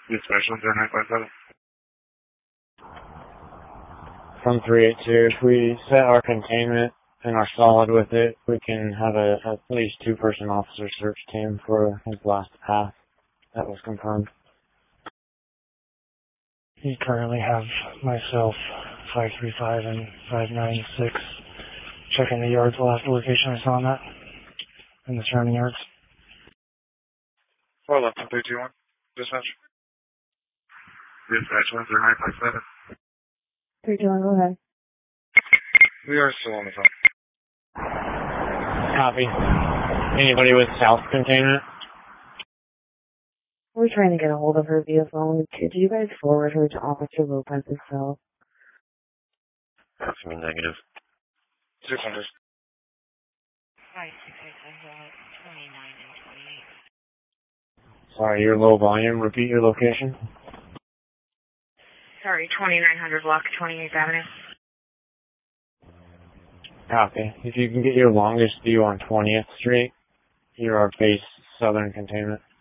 Dispatch 10957. From 382, if we set our containment and are solid with it, we can have at least two-person officer search team for his last path. That was confirmed. You currently have myself, 535 and 596, checking the yards. The last location I saw on that, in the surrounding yards. 411-321. Dispatch. Dispatch 10957. 321, go ahead. We are still on the phone. Copy. Anybody with south containment? We're trying to get a hold of her via phone. Could you guys forward her to Officer Lopez's cell? That's me negative. 600. 29 and 28. Sorry, you're low volume. Repeat your location. Sorry, 2900 block, 28th Avenue. Copy. If you can get your longest view on 20th Street, you're our base southern containment.